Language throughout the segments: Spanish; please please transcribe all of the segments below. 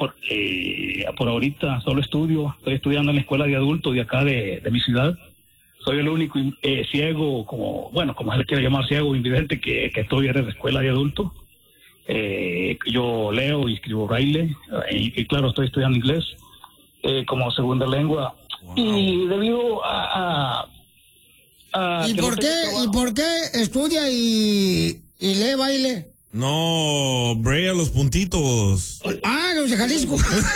por ahorita solo estoy estudiando en la escuela de adultos de acá de mi ciudad. Soy el único ciego, como se le quiere llamar, ciego, invidente, que estudia en la escuela de adultos. Yo leo y escribo braille, y claro, estoy estudiando inglés como segunda lengua. Wow. Y debido a ¿Y por qué estudia y lee baile? No, braille a los puntitos. Ah, los de Jalisco.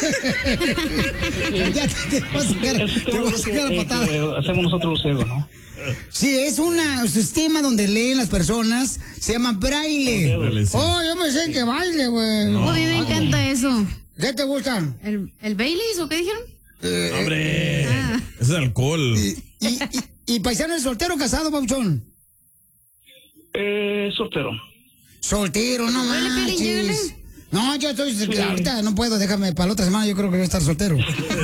Ya te vas a sacar la patada. Hacemos nosotros los ciegos, ¿no? Sí, es un sistema donde leen las personas, se llama braille. Oh, yo pensé que baile, güey. No. A mí me encanta eso. ¿Qué te gusta? ¿El Baileys o qué dijeron? ¡Hombre! Es alcohol. ¿Y paisano es soltero o casado, Pauchón? Soltero. Soltero, no manches. No, yo estoy... Sí. Ahorita no puedo, déjame para la otra semana, yo creo que voy a estar soltero.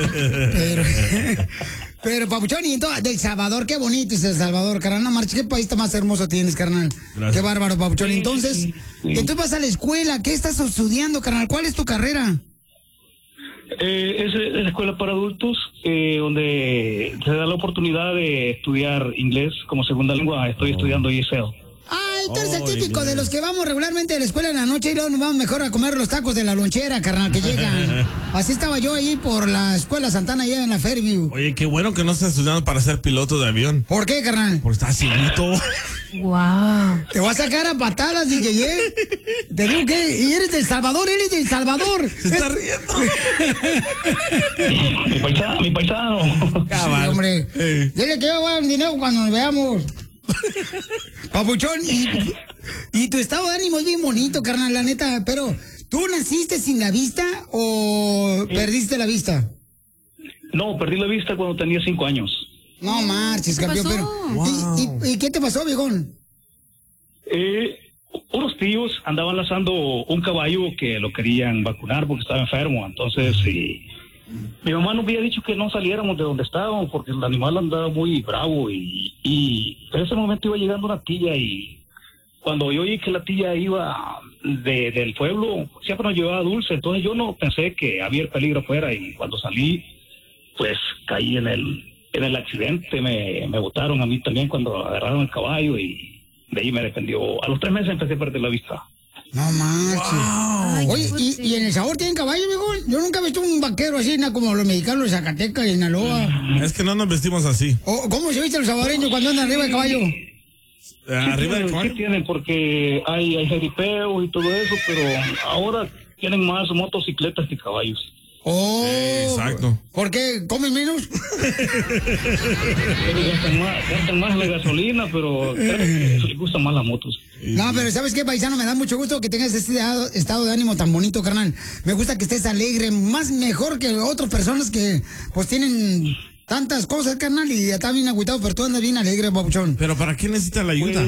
Pero Papuchón, y entonces, del Salvador, qué bonito es El Salvador, carnal. No marches, qué país más hermoso tienes, carnal. Gracias. Qué bárbaro, Papuchón. Entonces, tú vas a la escuela, ¿qué estás estudiando, carnal? ¿Cuál es tu carrera? Es la escuela para adultos, donde se da la oportunidad de estudiar inglés como segunda lengua. Estoy estudiando ESL. Ay, tú eres el típico de los que vamos regularmente a la escuela en la noche y luego nos vamos mejor a comer los tacos de la lonchera, carnal, que llegan. Así estaba yo ahí por la escuela Santana allá en la Fairview. Oye, qué bueno que no estás estudiando para ser piloto de avión. ¿Por qué, carnal? Porque estás cieguito. Wow. Te vas a sacar a patadas, DJ. Te digo que y eres del Salvador, Se está riendo. Mi paisano. Sí, hombre. Dile que yo voy a dar dinero cuando nos veamos. Papuchón, y tu estado de ánimo es bien bonito, carnal, la neta, pero ¿tú naciste sin la vista o perdiste la vista? No, perdí la vista cuando tenía 5 años. No marches, campeón, pero... Wow. ¿Y qué te pasó, viejón? Unos tíos andaban lazando un caballo que lo querían vacunar porque estaba enfermo, entonces mi mamá nos había dicho que no saliéramos de donde estábamos porque el animal andaba muy bravo y en ese momento iba llegando una tía y cuando yo oí que la tía iba del pueblo, siempre nos llevaba dulce, entonces yo no pensé que había peligro afuera y cuando salí, pues caí en el accidente, me botaron a mí también cuando agarraron el caballo y de ahí me defendió. A los 3 meses empecé a perder la vista. No manches. Wow. Oye, ¿y en El Sabor tienen caballo, viejo? Yo nunca he visto un vaquero así, como los mexicanos de Zacatecas y Sinaloa. Es que no nos vestimos así. ¿Cómo se viste los saboreños cuando andan arriba del caballo? ¿Arriba del caballo? Sí tienen, porque hay jeripeos y todo eso, pero ahora tienen más motocicletas que caballos. Oh, sí, exacto. ¿Por qué? ¿Comen menos? Gastan más la gasolina, pero creo que les gustan más las motos. No, pero ¿sabes qué, paisano? Me da mucho gusto que tengas este estado de ánimo tan bonito, carnal. Me gusta que estés alegre, mejor que otras personas que pues tienen tantas cosas, carnal, y ya está bien agüitado, pero tú andas bien alegre, papuchón. ¿Pero para qué necesitas la ayuda?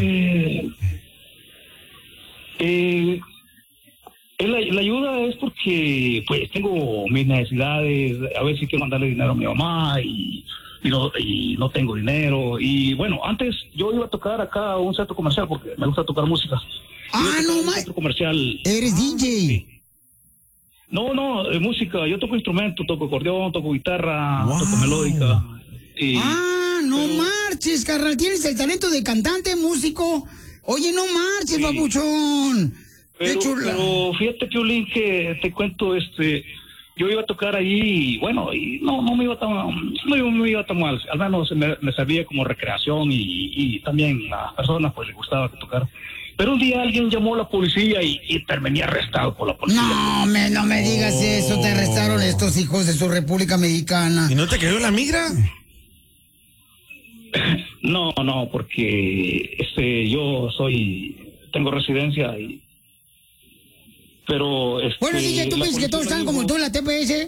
La ayuda es porque pues tengo mis necesidades, a veces quiero mandarle dinero a mi mamá y no tengo dinero. Y bueno, antes yo iba a tocar acá a un centro comercial porque me gusta tocar música. No más. Centro comercial. ¿Eres DJ? Sí. No, música. Yo toco instrumento, toco acordeón, toco guitarra, toco melódica. No marches, carnal. Tienes el talento de cantante, músico. Oye, no marches, papuchón. Pero fíjate, Piolín, que te cuento, yo iba a tocar ahí y bueno, y no me iba tan mal, al menos me servía como recreación y también a las personas pues les gustaba tocar. Pero un día alguien llamó a la policía y terminé arrestado por la policía. No me digas eso, te arrestaron estos hijos de su República Mexicana. ¿Y no te cayó la migra? No, porque yo tengo residencia pero bueno, DJ, ¿tú piensas que todos están como tú en la TPS?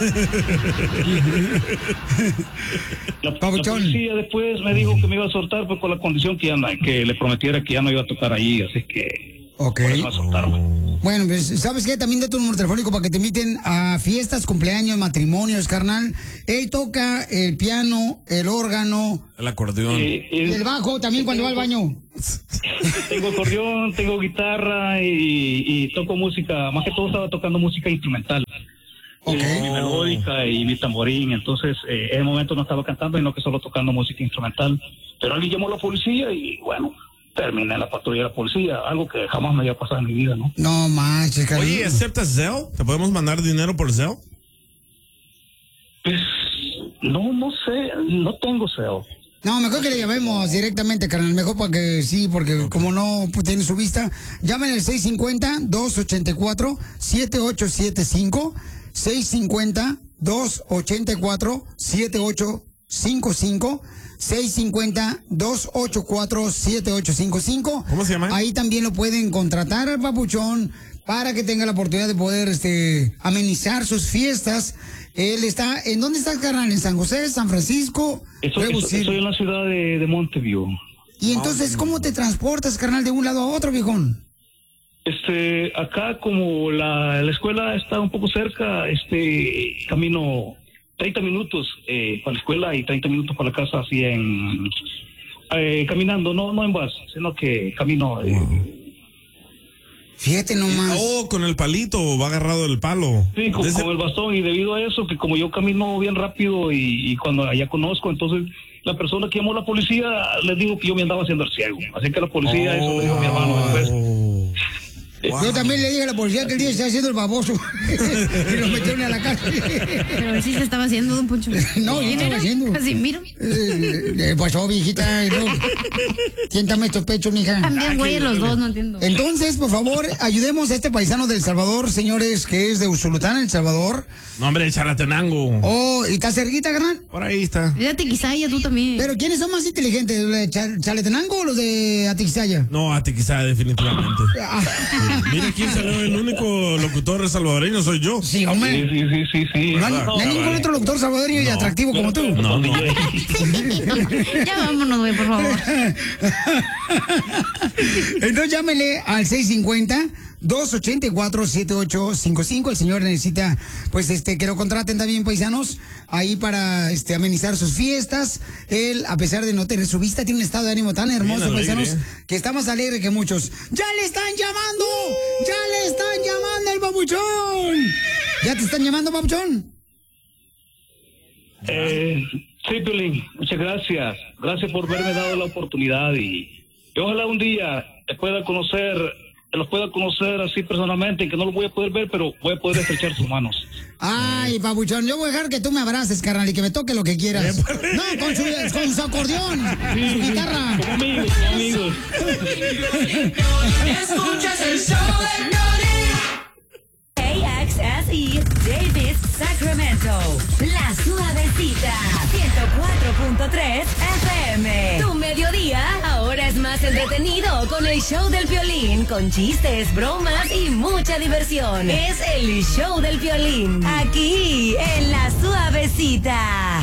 La policía después me dijo que me iba a soltar pues, con la condición que le prometiera que ya no iba a tocar ahí, así que okay. Por eso a soltarme. Bueno, pues, ¿sabes qué? También da tu número telefónico para que te inviten a fiestas, cumpleaños, matrimonios, carnal. Él toca el piano, el órgano, el acordeón, el bajo también cuando va al baño. Tengo acordeón, tengo guitarra y toco música. Más que todo estaba tocando música instrumental. mi melódica y mi tamborín. Entonces, en el momento no estaba cantando, sino que solo tocando música instrumental. Pero alguien llamó a la policía y bueno, terminé en la patrulla de la policía, algo que jamás me había pasado en mi vida, ¿no? No manches, Carlos. Oye, ¿aceptas Zelle? ¿Te podemos mandar dinero por Zelle? Pues, no sé, no tengo Zelle. No, mejor que le llamemos directamente, carnal. Mejor para que sí, porque como no tiene su vista, llamen al 650-284-7875. 650-284-7855. 650-284-7855. ¿Cómo se llama? Ahí también lo pueden contratar al papuchón para que tenga la oportunidad de poder amenizar sus fiestas. Él está, ¿en dónde está, carnal? ¿En San José, San Francisco? Estoy en la ciudad de Montevideo. Y entonces, ¿cómo te transportas, carnal, de un lado a otro, viejón? Acá como la escuela está un poco cerca, camino 30 minutos para la escuela y 30 minutos para la casa, así caminando, no en bus, sino que camino. Fíjate nomás. Con el palito, va agarrado el palo. Sí, con el bastón, y debido a eso, que como yo camino bien rápido y cuando allá conozco, entonces la persona que llamó a la policía les digo que yo me andaba haciendo el ciego. Así que la policía, eso me dijo mi hermano después. Yo también le dije a la policía que el día se está haciendo el baboso y lo metieron a la cárcel. Pero él sí se estaba haciendo, don Poncho. No, yo estaba haciendo. Así, miro. ¿Qué pasó, viejita? Siéntame estos pechos, mija. También, güey, los dos, no entiendo. Entonces, por favor, ayudemos a este paisano del Salvador, señores, que es de Usulután, El Salvador. No, hombre, Chalatenango. ¿Y está cerquita, carnal? Por ahí está. Es de Atiquizaya, tú también. Pero ¿quiénes son más inteligentes, los de Chalatenango o los de Atiquizaya? No, Atiquizaya, definitivamente. Mira quién salió, el único locutor salvadoreño soy yo. Sí, hombre. Sí. No hay ningún otro locutor salvadoreño y atractivo como tú. No. Ya vámonos, güey, por favor. Entonces llámele al 650-284-7855. El señor necesita, pues, que lo contraten también, paisanos, ahí para amenizar sus fiestas. Él, a pesar de no tener su vista, tiene un estado de ánimo tan hermoso, paisanos, que está más alegre que muchos. ¡Ya le están llamando! ¡Ya le están llamando el papuchón! ¿Ya te están llamando, papuchón? Sí, Piolín, muchas gracias. Gracias por haberme dado la oportunidad y ojalá un día los pueda conocer así personalmente, que no los voy a poder ver, pero voy a poder estrechar sus manos. Ay, papuchón, yo voy a dejar que tú me abraces, carnal, y que me toque lo que quieras. No, con su acordeón, su guitarra. Como amigos. Escuchas el show de Piolín. AXSE Davis, Sacramento. La Suavecita. 104.3 FM. Tu mediodía ahora es más entretenido con el show del Piolín, con chistes, bromas y mucha diversión. Es el show del Piolín, aquí en La Suavecita.